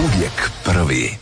Uvijek prvi.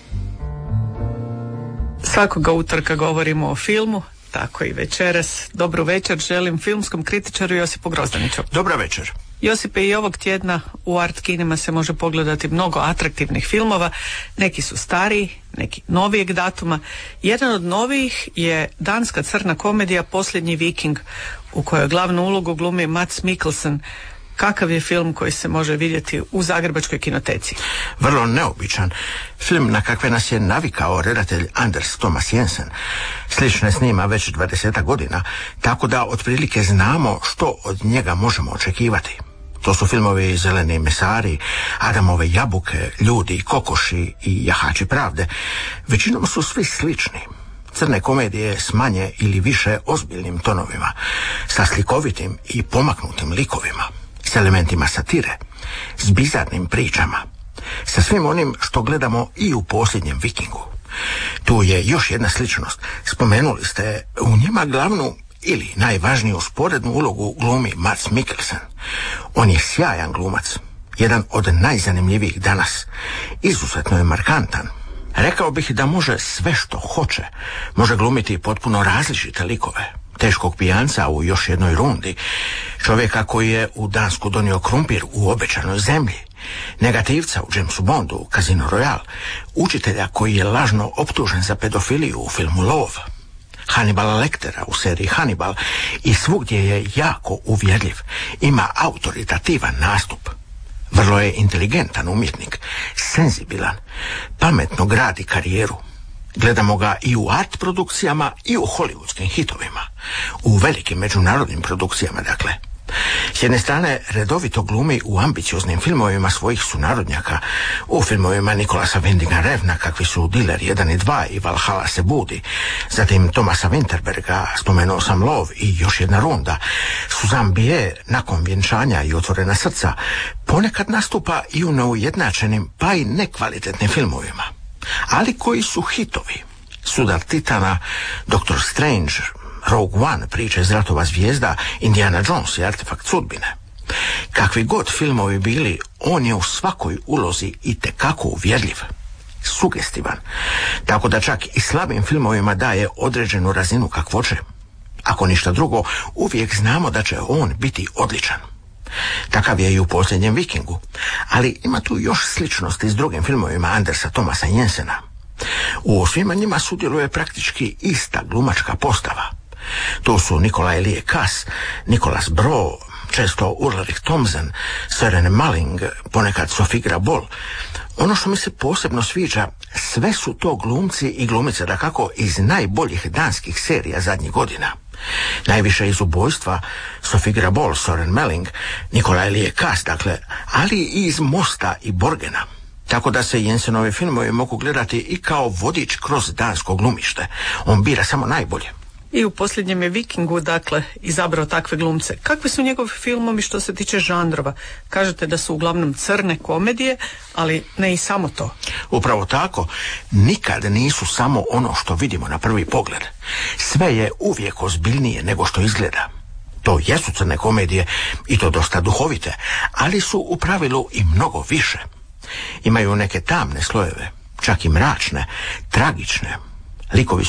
Svakoga utorka govorimo o filmu, tako i večeras. Dobru večer želim filmskom kritičaru Josipu Grozdaniću. Dobra večer. Josipe, i ovog tjedna u art kinima se može pogledati mnogo atraktivnih filmova. Neki su stariji, neki novijeg datuma. Jedan od novijih je danska crna komedija Posljednji viking, u kojoj glavnu ulogu glumi Mads Mikkelsen. Kakav je film koji se može vidjeti u Zagrebačkoj kinoteci? Vrlo neobičan. Film na kakve nas je navikao redatelj Anders Thomas Jensen. Slične snima već 20 godina, tako da otprilike znamo što od njega možemo očekivati. To su filmovi Zeleni mesari, Adamove jabuke, Ljudi, kokoši i Jahači pravde. Većinom su svi slični. Crne komedije s manje ili više ozbiljnim tonovima, sa slikovitim i pomaknutim likovima, s elementima satire, s bizarnim pričama, sa svim onim što gledamo i u Posljednjem vikingu. Tu je još jedna sličnost. Spomenuli ste, u njima glavnu ili najvažniju sporednu ulogu glumi Mads Mikkelsen. On je sjajan glumac, jedan od najzanimljivijih danas. Izuzetno je markantan. Rekao bih da može sve što hoće. Može glumiti potpuno različite likove. Teškog pijanca u Još jednoj rundi, čovjeka koji je u Dansku donio krumpir u Obećanoj zemlji, negativca u Jamesu Bondu, Casino Royale, učitelja koji je lažno optužen za pedofiliju u filmu Lov, Hannibala Lectera u seriji Hannibal i svugdje je jako uvjerljiv, ima autoritativan nastup. Vrlo je inteligentan umjetnik, senzibilan, pametno gradi karijeru. Gledamo ga i u art produkcijama i u hollywoodskim hitovima, u velikim međunarodnim produkcijama, dakle. S jedne strane redovito glumi u ambicioznim filmovima svojih sunarodnjaka, u filmovima Nikolasa Windinga Refna kakvi su Diler 1 i 2 i Valhalla se budi, zatim Thomasa Winterberga, spomenuo sam Lov i Još jedna runda, Suzanne Bier nakon Vjenčanja i Otvorena srca. Ponekad nastupa i u neujednačenim pa i nekvalitetnim filmovima, ali koji su hitovi. Sudar Titana, Doctor Strange, Rogue One, Priče iz ratova zvijezda, Indiana Jones i Artefakt sudbine. Kakvi god filmovi bili, on je u svakoj ulozi itekako uvjerljiv, sugestivan, tako da čak i slabim filmovima daje određenu razinu kakvoće. Ako ništa drugo, uvijek znamo da će on biti odličan. Takav je i u Posljednjem vikingu, ali ima tu još sličnosti s drugim filmovima Andersa Thomasa Jensena. U svima njima sudjeluje praktički ista glumačka postava. To su Nikolaj Elie Kass, Nicolas Bro, često Ulrich Thomsen, Søren Malling, ponekad Sofie Grabol. Ono što mi se posebno sviđa, sve su to glumci i glumice dakako iz najboljih danskih serija zadnjih godina. Najviše iz Ubojstva, Sofie Grabol, Søren Malling, Nikolaj Elie Kass, dakle, ali i iz Mosta i Borgena. Tako da se Jensenovi filmovi mogu gledati i kao vodič kroz dansko glumište. On bira samo najbolje. I u Posljednjem je vikingu, dakle, izabrao takve glumce. Kakvi su njegovi filmovi što se tiče žanrova? Kažete da su uglavnom crne komedije, ali ne i samo to. Upravo tako. Nikad nisu samo ono što vidimo na prvi pogled. Sve je uvijek ozbiljnije nego što izgleda. To jesu crne komedije i to dosta duhovite, ali su u pravilu i mnogo više. Imaju neke tamne slojeve, čak i mračne, tragične. Likovi